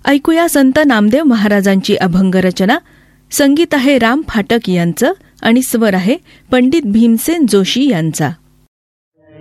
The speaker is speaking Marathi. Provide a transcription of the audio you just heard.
ऐकूया संत नामदेव महाराजांची अभंग रचना. संगीत आहे राम फाटक यांचं आणि स्वर आहे पंडित भीमसेन जोशी यांचा.